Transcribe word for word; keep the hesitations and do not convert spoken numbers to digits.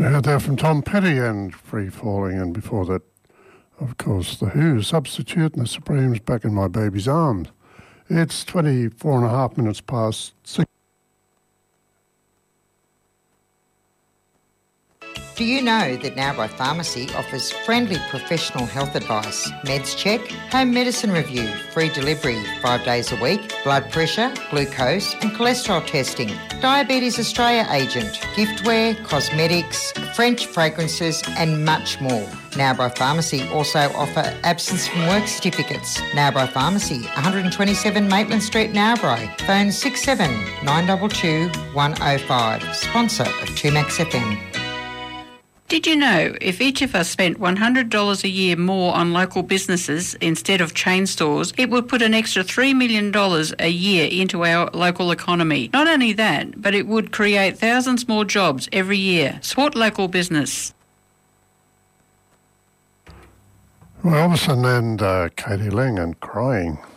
We heard that from Tom Petty and Free Falling, and before that, of course, The Who, Substitute, and the Supremes, Back in My Baby's Arms. It's twenty-four and a half minutes past six. Do you know that Narrabri Pharmacy offers friendly professional health advice, meds check, home medicine review, free delivery five days a week, blood pressure, glucose and cholesterol testing, Diabetes Australia agent, giftware, cosmetics, French fragrances and much more. Narrabri Pharmacy also offer absence from work certificates. Narrabri Pharmacy, one twenty-seven Maitland Street, Narrabri. Phone six seven nine two two one oh five. Sponsor of two Max F M. Did you know if each of us spent one hundred dollars a year more on local businesses instead of chain stores, it would put an extra three million dollars a year into our local economy? Not only that, but it would create thousands more jobs every year. Support local business. Well, Elvis and uh, Katie Lang and Crying.